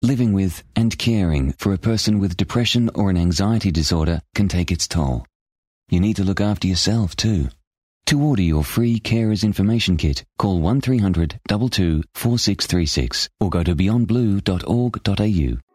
Living with and caring for a person with depression or an anxiety disorder can take its toll. You need to look after yourself too. To order your free Carers Information Kit, call 1300 22 4636 or go to beyondblue.org.au.